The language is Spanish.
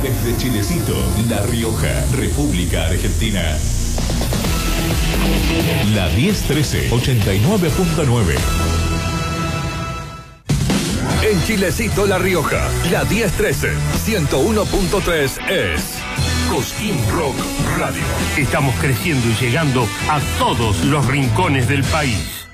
Desde Chilecito, La Rioja, República Argentina. La 1013, 89.9. En Chilecito, La Rioja, la 1013, 101.3 es Cosquín Rock Radio. Estamos creciendo y llegando a todos los rincones del país.